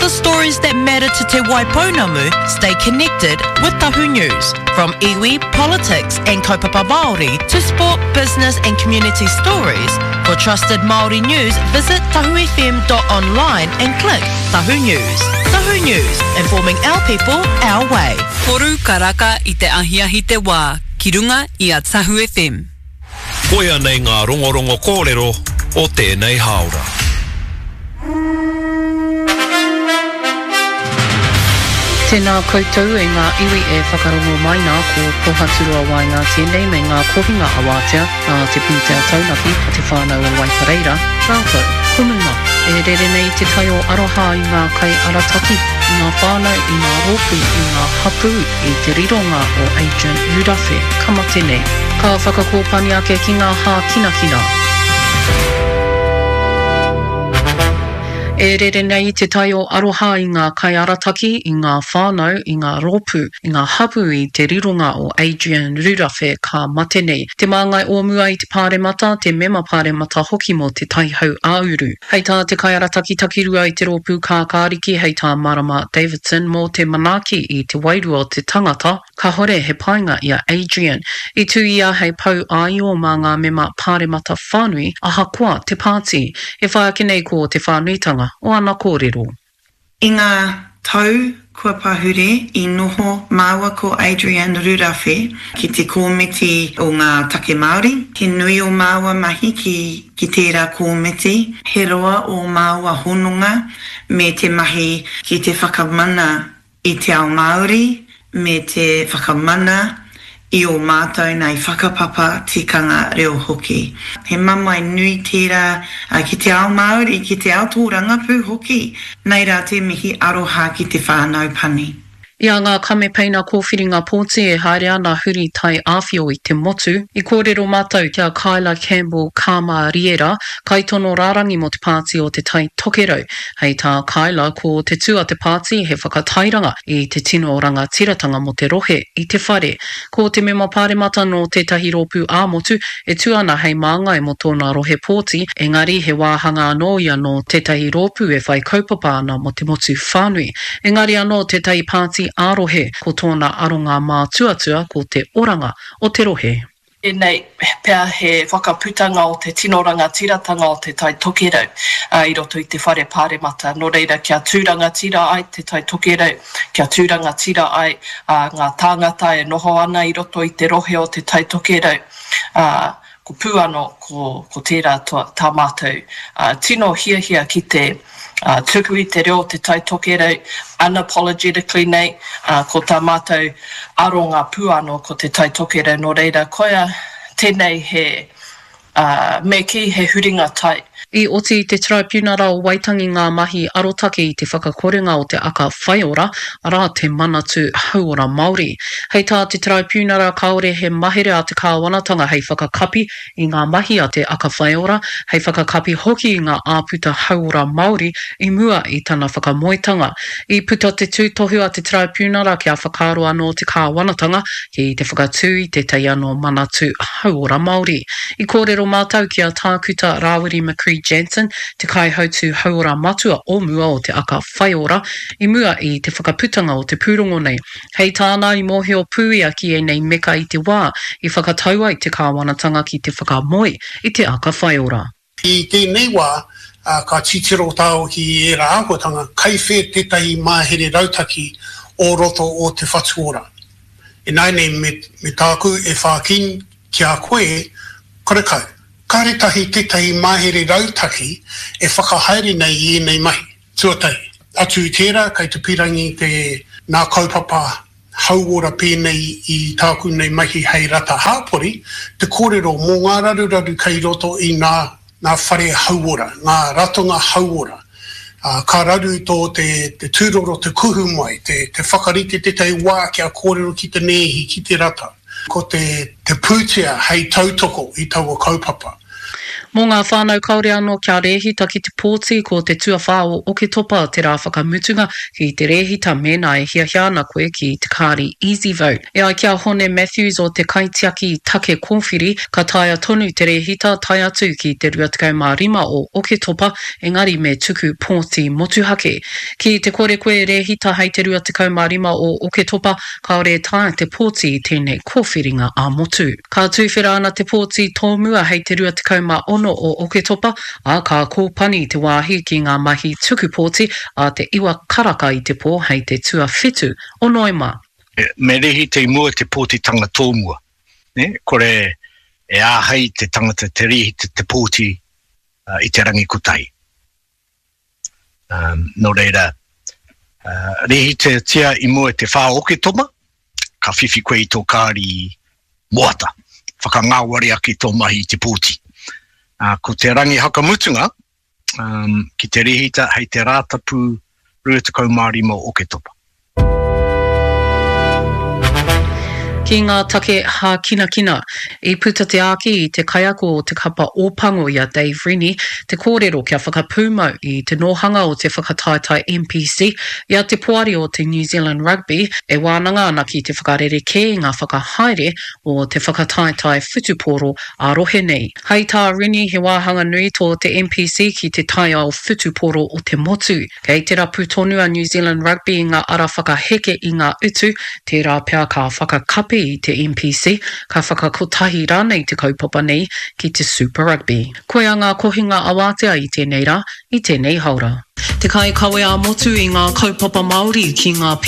the stories that matter to Te Waipounamu, stay connected with Tahu News. From iwi, politics and kaupapa Māori to sport, business and community stories. For trusted Māori news, visit tahufm.online and click Tahu News. Tahu News, informing our people, our way. Toru karaka I te ahiahi te wā, ki runga I a Tahu FM. Koia nei ngā rongorongo kōrero o tēnei haora. Tēnā koutou e ngā iwi e whakarongo mai nā ko pohaturua wai ngā tēnei me ngā kohinga awatea a te pūtea taunaki a te whānau o Waipareira. Rātou, kumunga, e rere nei te tai o aroha I ngā kai arataki, I ngā whānau, I ngā rōpū, I ngā hapu, I te rironga o Adrian Rudawhe, kamate nei. Ka whakakōpani ake ki ngā hā kinakina. E rere nei te tai o aroha I ngā kai arataki, I ngā whānau, I ngā rōpū, I ngā hapu I te rironga o Adrian Rudawhe ka mate nei. Te māngai o mua I te pāremata, te mema pāremata hoki mo te taihau āuru. Hei tā te kai arataki takirua I te rōpū ka kāriki, hei tā Marama Davidson mō te manaki I te wairua o te tangata, ka hore he painga I a Adrian. I tū ia hei pau ai o mā ngā mema pāremata whānui, aha koa te pāti, e whai ake nei ko te whānuitanga. O ana kōrero. I ngā tau kua pahure I noho māua ko Adrian Rudawhe ki te kōmiti o ngā take Māori. He nui o māua mahi ki tērā kōmiti. He roa o māua hononga me te mahi ki te whakamana I te ao Māori me te whakamana I o mātou nei whakapapa tikanga reo hoki. He mamai nui tērā ki te ao Māori, ki te ao tōranga pū hoki. Nei rā te mihi aroha ki te whānau pani. Ia ngā kamepeina kōwhiringa pōti e haere ana huri tai āwhio I te motu. I kōrero mātou kia Kyla Campbell Kama Riera, kaitono rārangi mo te pāti o te tai tokerau. Hei tā Kyla ko te tua te pāti he whakatairanga I te tino o ranga tiratanga mo te rohe I te whare. Ko te mema pāremata no tētahi rōpū āmotu e tuana hei māngai mo tōna rohe pōti, engari he wāhanga anō ia no tētahi rōpū e whai kaupapa ana mo te motu whānui. Engari anō tētahi pāti ārohe ko tōna aronga mā tuatua ko te oranga o te rohe. E nei, pēr he whakaputanga o te tinoranga tiratanga o te tai tokerau I roto I te whare pāremata. Nō reira, kia tūranga tira ai te tai tokerau, kia tūranga tira ai ngā tāngata e noho ana I roto I te rohe o te tai tokerau. Ko pūano ko tērā tā mātou. Tino hia ki te tuku I te reo te tai tokerau, unapologetically nei, ko tā mātou aronga pūano ko te tai tokerau no reira. Koia tēnei he me ki he huringa tai. I oti te tribunara o Waitangi ngā mahi arotake I te whakakorenga o te aka whaiora, arā te manatu hauora Māori. Hei tā te tribunara kaore he mahere a te kāwanatanga hei whakakapi I ngā mahi a te aka whaiora, hei whakakapi hoki I ngā āputa hauora Māori I mua I tana whakamoetanga. I puta te tūtohu a te tribunara kia whakaro anō te kāwanatanga ki te whakatū I te tei anō manatu hauora Māori. I kōrero mātou kia tākuta Rawiri McCree Jensen, te kaihautu hauora matua o mua o te aka whaiora, I mua I te whakaputanga o te pūrongo nei. Hei tāna I mōhio pūia ki e nei meka I te wā, I whakataua I te kāwanatanga ki te whakamoe I te aka whaiora. I tēnei wā, ka titiro tāo ki e rā āhuatanga, kaiwhe tētahi māhere rautaki o roto o te whatuora. E nai nei me tāku e whākin ki a koe, korekau. Kāretahi tētahi māhere rautaki e whakahaere nei I nei mahi. Tuatai, atu I tērā, kei te pirangi te nā kaupapa hauora pēnei I tāku nei mahi hei rata hāpori, te kōrero mō ngā raruraru kei roto I nā whare hauora, ngā ratonga hauora. Ka raru tō te tūroro te kuhu mai, te whakarite tētahi wā kia kōrero ki te nehi, ki te rata. Ko te pūtea hei tautoko I taua kaupapa. Mō ngā whānau kaore anō kia rehita ki te pōti ko te tuawha o Oketopa te rā whakamutunga ki te rehita mēnā e hiahia ana koe ki te kāri Easy Vote. E ai kia hone Matthews o te kaitiaki take kōwhiri ka taia tonu te rehita tai atu ki te 25 o Oketopa engari me tuku pōti motuhake. Ki te kore koe rehita hei te 25 o Oketopa kaore taia te pōti i tēnei kōwhiringa a motu. Ka tūwhera ana te pōti tōmua hei te 26 o Oketopa, a ka kōpani te wāhi ki ngā mahi tuku pōti a te iwa karaka i te pō hei te tua whetu o Noema. Me rehi te mua te pōtitanga tōmua. Kore e āhei te tangata te rehi te pōti i te rangi kutai. No reira, rehi te tia i mua te whā Oketopa, ka whiwhi koe i tō kāri moata. Whakangāwari aki tō mahi i te pōti. Ko te rangi hakamutunga, ki te rehita hei te rātapu 25 o Oketopa. Ki ngā take hā kina, I puta te āki I te kaiako o te kapa ōpango ia Dave Rennie, te kōrero kia whakapūmau I te nohanga o te whakataitai NPC, ia te puari o te New Zealand Rugby, e wānanga ana ki te whakarere kē ngā whakahaere o te whakataitai whutupōro a rohe nei. Hei tā Rennie he wāhanga nui tō te NPC ki te tai ao whutupōro o te motu. Kei te rapu tonua New Zealand Rugby I ngā ara whakaheke I ngā utu, te rā pia ka whakakapi I te NPC, ka whakakotahi rānei te kaupapa nei ki te Super Rugby. Koe a ngā kohinga awatea I tēnei rā, I tēnei haura. Te kai kawe a motu I ngā kaupapa Māori ki ngā